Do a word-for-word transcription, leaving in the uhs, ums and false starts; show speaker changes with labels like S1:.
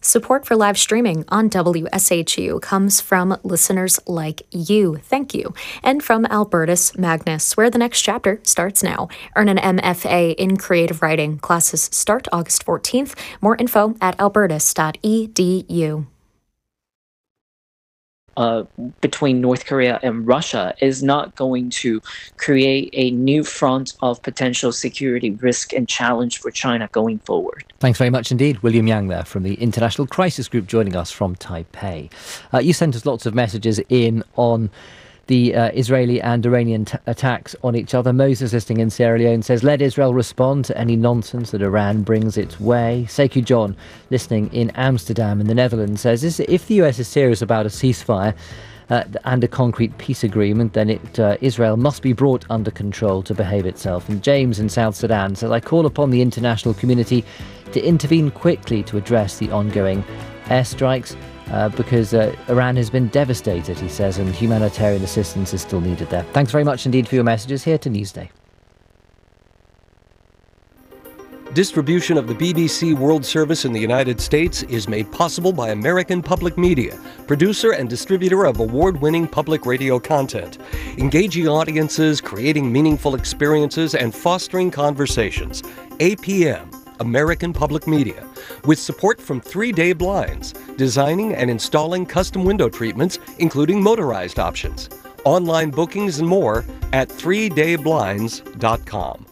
S1: Support for live streaming on W S H U comes from listeners like you. Thank you. And from Albertus Magnus, where the next chapter starts now. Earn an M F A in creative writing. Classes start August fourteenth. More info at albertus dot e d u.
S2: Uh, between North Korea and Russia is not going to create a new front of potential security risk and challenge for China going forward.
S3: Thanks very much indeed. William Yang there from the International Crisis Group joining us from Taipei. Uh, you sent us lots of messages in on the uh, Israeli and Iranian t- attacks on each other. Moses, listening in Sierra Leone, says, let Israel respond to any nonsense that Iran brings its way. Sekou John, listening in Amsterdam in the Netherlands, says, if the U S is serious about a ceasefire uh, and a concrete peace agreement, then it, uh, Israel must be brought under control to behave itself. And James in South Sudan says, I call upon the international community to intervene quickly to address the ongoing airstrikes. Uh, because uh, Iran has been devastated, he says, and humanitarian assistance is still needed there. Thanks very much indeed for your messages. Here to Newsday.
S4: Distribution of the B B C World Service in the United States is made possible by American Public Media, producer and distributor of award-winning public radio content, engaging audiences, creating meaningful experiences, and fostering conversations. A P M, American Public Media, with support from three day Blinds, designing and installing custom window treatments, including motorized options. Online bookings and more at three day blinds dot com.